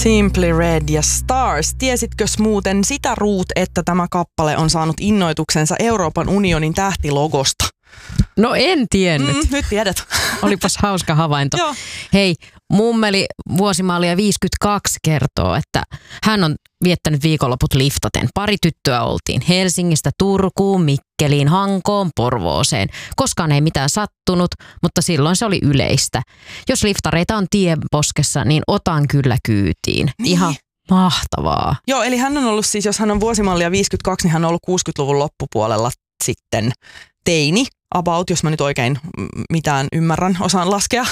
Simply Red ja Stars. Tiesitkös muuten sitä Ruut, että tämä kappale on saanut innoituksensa Euroopan unionin tähtilogosta? No en tiennyt. Nyt tiedät. Olipas hauska havainto. Joo. Hei, mummeli vuosimallia 52 kertoo, että hän on viettänyt viikonloput liftaten. Pari tyttöä oltiin Helsingistä Turkuun, Mikkeliin, Hankoon, Porvooseen. Koskaan ei mitään sattunut, mutta silloin se oli yleistä. Jos liftareita on tienposkessa, niin otan kyllä kyytiin. Niin. Ihan mahtavaa. Joo, eli hän on ollut siis, jos hän on vuosimallia 52, niin hän on ollut 60-luvun loppupuolella sitten teini. About, jos mä nyt oikein mitään ymmärrän, osaan laskea,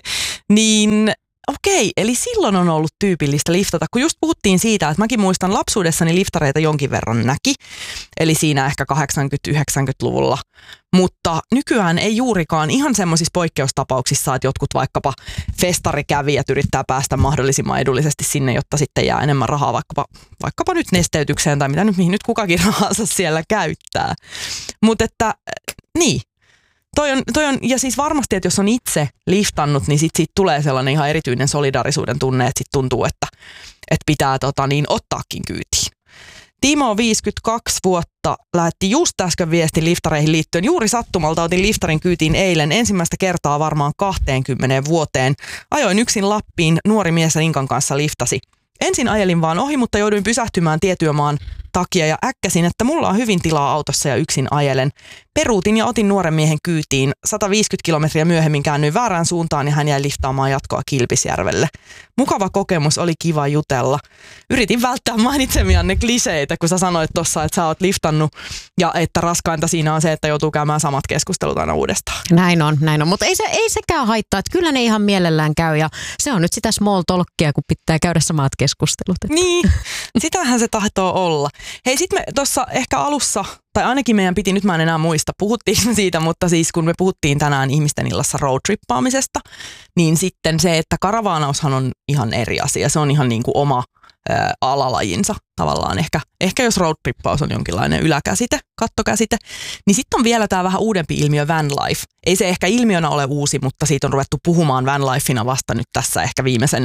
niin okei, eli silloin on ollut tyypillistä liftata, kun just puhuttiin siitä, että mäkin muistan lapsuudessani liftareita jonkin verran näki, eli siinä ehkä 80-90-luvulla, mutta nykyään ei juurikaan ihan semmoisissa poikkeustapauksissa, että jotkut vaikkapa festarikävijät yrittää päästä mahdollisimman edullisesti sinne, jotta sitten jää enemmän rahaa vaikkapa nyt nesteytykseen tai mitä nyt, mihin nyt kukakin rahansa siellä käyttää. Mutta että niin. Toi on, ja siis varmasti, että jos on itse liftannut, niin siitä tulee sellainen ihan erityinen solidaarisuuden tunne, että sit tuntuu, että pitää ottaakin kyytiin. Timo 52 vuotta lähetti just äsken viesti liftareihin liittyen. Juuri sattumalta otin liftarin kyytiin eilen ensimmäistä kertaa varmaan 20 vuoteen. Ajoin yksin Lappiin, nuori mies Inkan kanssa liftasi. Ensin ajelin vaan ohi, mutta jouduin pysähtymään tietyömaan takia ja äkkäsin, että mulla on hyvin tilaa autossa ja yksin ajelen. Peruutin ja otin nuoren miehen kyytiin. 150 kilometriä myöhemmin käännyin väärään suuntaan ja hän jäi liftaamaan jatkoa Kilpisjärvelle. Mukava kokemus, oli kiva jutella. Yritin välttää mainitsemianne kliseitä, kun sä sanoit tuossa, että sä oot liftannut ja että raskainta siinä on se, että joutuu käymään samat keskustelut aina uudestaan. Näin on. Mutta ei sekään haittaa, että kyllä ne ihan mielellään käy ja se on nyt sitä small talkia, kun pitää käydä samat keskustelut. Niin, sitähän se tahtoo olla. Hei, sit me tuossa ehkä alussa, tai ainakin meidän piti, nyt mä en enää muista, puhuttiin siitä, mutta siis kun me puhuttiin tänään ihmisten illassa roadtrippaamisesta, niin sitten se, että karavaanaushan on ihan eri asia. Se on ihan niin kuin oma alalajinsa tavallaan. Ehkä jos roadtrippaus on jonkinlainen yläkäsite, kattokäsite, niin sitten on vielä tämä vähän uudempi ilmiö vanlife. Ei se ehkä ilmiönä ole uusi, mutta siitä on ruvettu puhumaan vanlifena vasta nyt tässä ehkä viimeisen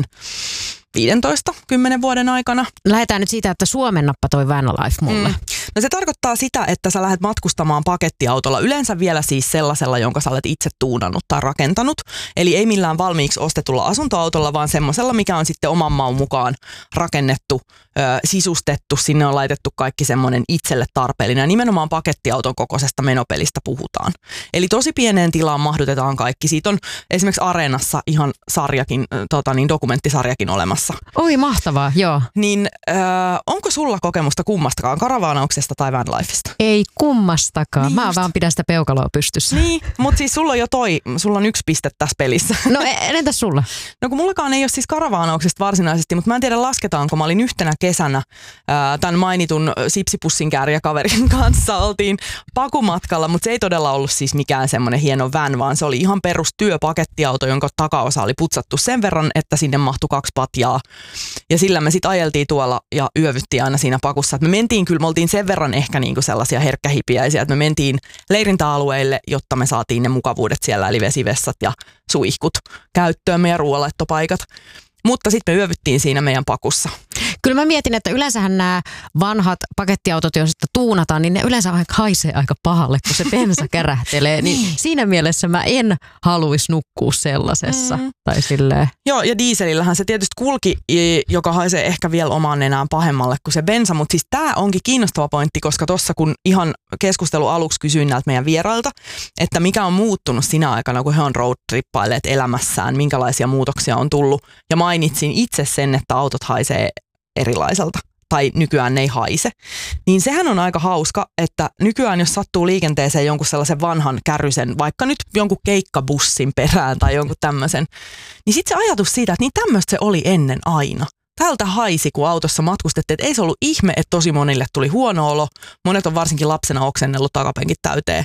15-10 vuoden aikana. Lähdetään nyt siitä, että suomennappa toi vanlife mulle. No se tarkoittaa sitä, että sä lähdet matkustamaan pakettiautolla, yleensä vielä siis sellaisella, jonka sä olet itse tuunannut tai rakentanut. Eli ei millään valmiiksi ostetulla asuntoautolla, vaan semmoisella, mikä on sitten oman maun mukaan rakennettu, sisustettu. Sinne on laitettu kaikki semmoinen itselle tarpeellinen. Ja nimenomaan pakettiauton kokoisesta menopelistä puhutaan. Eli tosi pieneen tilaan mahdutetaan kaikki. Siitä on esimerkiksi Areenassa ihan sarjakin, dokumenttisarjakin olemassa. Oi, mahtavaa, joo. Niin onko sulla kokemusta kummastakaan, karavaanauksesta tai vanlifesta? Ei kummastakaan. Niin mä vaan pidän sitä peukaloa pystyssä. Niin, mutta siis sulla on 1 piste tässä pelissä. No entäs sulla? No kun mullakaan ei ole siis karavaanauksesta varsinaisesti, mutta mä en tiedä lasketaanko. Mä olin yhtenä kesänä tämän mainitun sipsipussin kääriäkaverin kanssa. Oltiin pakumatkalla, mutta se ei todella ollut siis mikään semmoinen hieno van, vaan se oli ihan perus työpakettiauto, jonka takaosa oli putsattu sen verran, että sinne mahtui 2 patjaa. Ja sillä me sitten ajeltiin tuolla ja yövyttiin aina siinä pakussa. Et me oltiin sen verran ehkä niinku sellaisia herkkähipiäisiä, että me mentiin leirintäalueille, jotta me saatiin ne mukavuudet siellä, eli vesivessat ja suihkut käyttöön, meidän ruoanlaittopaikat. Mutta sitten me yövyttiin siinä meidän pakussa. Kyllä mä mietin, että yleensähän nämä vanhat pakettiautot, jos sitä tuunataan, niin ne yleensä haisee aika pahalle, kun se bensa kärähtelee. Niin siinä mielessä mä en haluaisi nukkua sellaisessa. Tai silleen. Joo, ja dieselillähän se tietysti kulki, joka haisee ehkä vielä omaan enää pahemmalle kuin se bensa. Mutta siis tämä onkin kiinnostava pointti, koska tuossa kun ihan keskustelu aluksi kysyin näiltä meidän vierailta, että mikä on muuttunut sinä aikana, kun he on roadtrippailleet elämässään, minkälaisia muutoksia on tullut. Ja mainitsin itse sen, että autot haisee erilaiselta tai nykyään ne ei haise, niin sehän on aika hauska, että nykyään jos sattuu liikenteeseen jonkun sellaisen vanhan kärrysen, vaikka nyt jonkun keikkabussin perään tai jonkun tämmöisen, niin sitten se ajatus siitä, että niin tämmöistä se oli ennen aina. Tältä haisi, kun autossa matkustettiin, että ei se ollut ihme, että tosi monille tuli huono olo. Monet on varsinkin lapsena oksennellut takapenkit täyteen.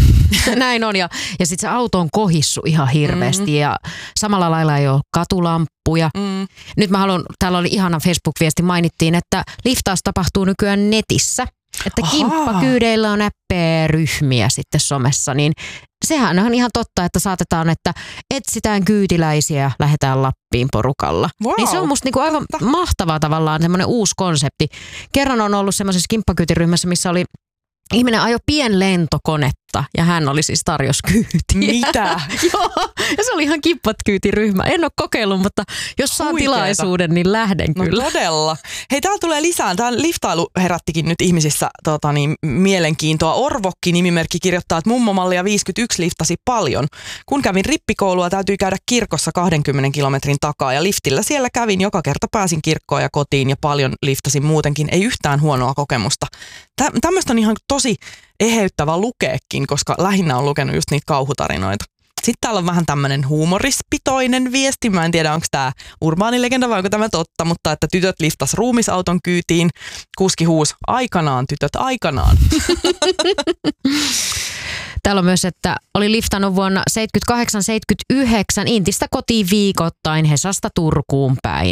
Näin on, ja sitten se auto on kohissu ihan hirveästi ja samalla lailla ei ole katulamppuja. Nyt mä haluan, täällä oli ihana Facebook-viesti, mainittiin, että liftaus tapahtuu nykyään netissä. että kimppakyydeillä on ryhmiä sitten somessa, niin sehän on ihan totta, että saatetaan, että etsitään kyytiläisiä, lähdetään Lappiin porukalla. Wow. Niin se on musta niinku aivan mahtavaa tavallaan semmoinen uusi konsepti. Kerran on ollut semmoisessa kimppakyytiryhmässä, missä oli ihminen ajoi pienlentokonetta ja hän oli siis tarjos kyytiä. Mitä? Joo, ja se oli ihan kippatkyytiryhmä. En ole kokeillut, mutta jos saan tilaisuuden, niin lähden kyllä. No todella. Hei, täällä tulee lisää. Tämä liftailu herättikin nyt ihmisissä mielenkiintoa. Orvokki-nimimerkki kirjoittaa, että mummomallia 51 liftasi paljon. Kun kävin rippikoulua, täytyi käydä kirkossa 20 kilometrin takaa ja liftillä siellä kävin. Joka kerta pääsin kirkkoon ja kotiin ja paljon liftasin muutenkin. Ei yhtään huonoa kokemusta. Tämmöistä on ihan tosi eheyttävä lukeekin, koska lähinnä on lukenut just niitä kauhutarinoita. Sitten täällä on vähän tämmöinen huumorispitoinen viesti. Mä en tiedä, onko tämä urbaanilegenda vai onko tämä totta, mutta että tytöt liftas ruumisauton kyytiin. Kuski huusi, aikanaan tytöt, aikanaan. Täällä on myös, että oli liftannut vuonna 78-79 Intistä kotiin viikoittain Hesasta Turkuun päin.